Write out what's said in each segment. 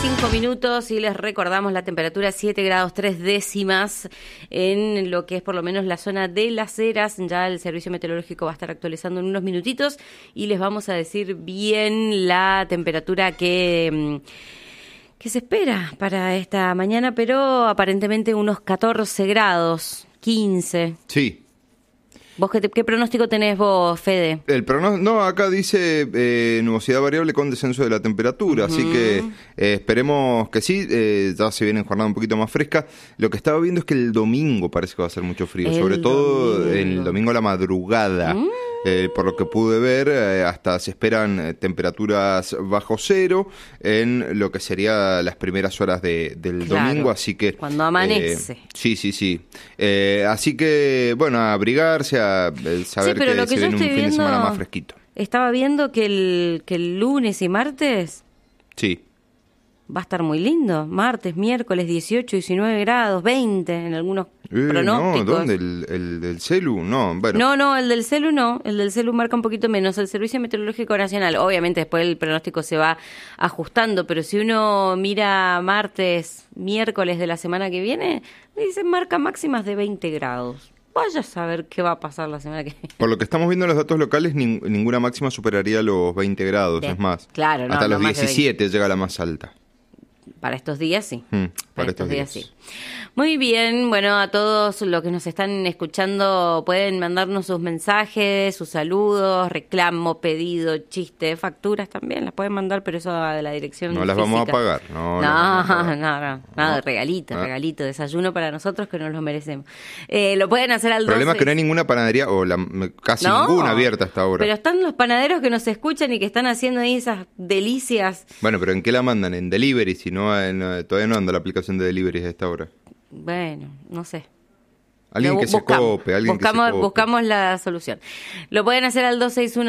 5 minutos y les recordamos la temperatura 7 grados 3 décimas en lo que es por lo menos la zona de Las Heras. Ya el servicio meteorológico va a estar actualizando en unos minutitos y les vamos a decir bien la temperatura que se espera para esta mañana, pero aparentemente unos 14 grados, 15. Sí. ¿Vos qué pronóstico tenés vos, Fede? El pronóstico, no, acá dice nubosidad variable con descenso de la temperatura, así que esperemos que sí, ya se viene jornada un poquito más fresca. Lo que estaba viendo es que el domingo parece que va a ser mucho frío, sobre todo el domingo a la madrugada. Por lo que pude ver, hasta se esperan temperaturas bajo cero en lo que sería las primeras horas del domingo, así que... Cuando amanece. Sí. Así que, bueno, a abrigarse, a saber que se viene un fin de semana más fresquito. Estaba viendo que el lunes y martes... Sí. Va a estar muy lindo. Martes, miércoles, 18, 19 grados, 20 en algunos pronósticos. No, ¿dónde? ¿El del celu? No, bueno. No, el del celu no. El del celu marca un poquito menos. El Servicio Meteorológico Nacional, obviamente después el pronóstico se va ajustando, pero si uno mira martes, miércoles de la semana que viene, dice marca máximas de 20 grados. Vaya a saber qué va a pasar la semana que viene. Por lo que estamos viendo en los datos locales, ninguna máxima superaría los 20 grados, Bien. Es más. Claro, hasta los no 17 llega la más alta. Para estos días sí. Para estos días sí. Muy bien, bueno, a todos los que nos están escuchando pueden mandarnos sus mensajes, sus saludos, reclamo, pedido, chiste, facturas también, las pueden mandar, pero eso de la dirección No las física. vamos a pagar. No, regalito, desayuno para nosotros que nos lo merecemos. Lo pueden hacer al 12. El problema es que no hay ninguna panadería, o casi ninguna abierta hasta ahora. Pero están los panaderos que nos escuchan y que están haciendo ahí esas delicias. Bueno, pero ¿en qué la mandan? ¿En delivery? Si no, todavía no anda la aplicación de delivery a esta hora. Bueno, no sé. Alguien que se cope, buscamos la solución. Lo pueden hacer al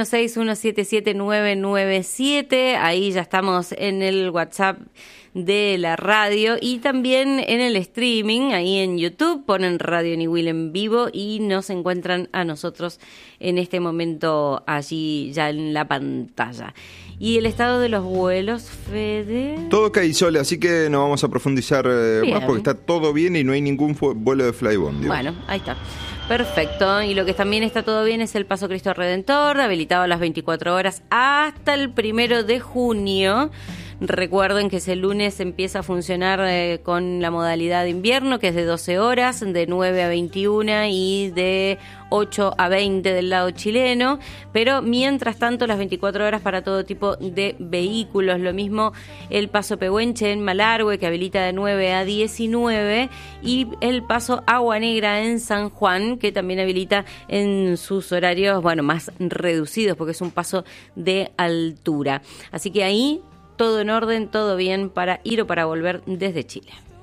2616177997. Ahí ya estamos en el WhatsApp de la radio y también en el streaming, ahí en YouTube, ponen Radio Niwil en vivo y nos encuentran a nosotros en este momento allí ya en la pantalla. ¿Y el estado de los vuelos, Fede? Todo cae Sole, así que no vamos a profundizar más porque está todo bien y no hay ningún vuelo de Flybondi. Bueno, ahí está. Perfecto. Y lo que también está todo bien es el Paso Cristo Redentor, habilitado a las 24 horas hasta el 1 de junio. Recuerden que ese lunes empieza a funcionar con la modalidad de invierno, que es de 12 horas, de 9 a 21 y de 8 a 20 del lado chileno, pero mientras tanto las 24 horas para todo tipo de vehículos. Lo mismo el Paso Pehuenche en Malargüe, que habilita de 9 a 19, y el Paso Agua Negra en San Juan, que también habilita en sus horarios, más reducidos, porque es un paso de altura. Así que ahí todo en orden, todo bien para ir o para volver desde Chile.